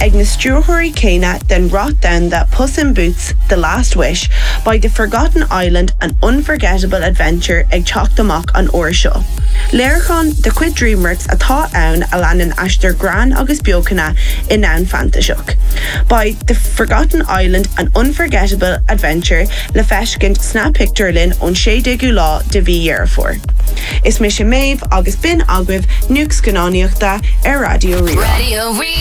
ag na strúthirí céine den rot down the Puss in Boots The Last Wish by The Forgotten Island, an unforgettable adventure ag teacht amach an uair seo. Léirchán de chuid DreamWorks atá ann a leanan aistear gran agus beocanna in ann fantaseach. By The Forgotten Island, an unforgettable adventure le feiscint sna picturelinn ón 16 lá de bhí dhearfór. Is mis sé Maeve agus bin agwibh nuacht scannáíochta ar Radio Rí.